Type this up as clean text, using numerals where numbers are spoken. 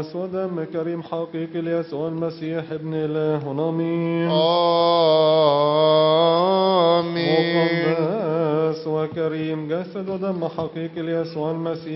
مقدس ودم كريم حقيقي ليسوع المسيح ابن إله آمين. آمين. مقدس وكريم جسد ودم حقيقي ليسوع المسيح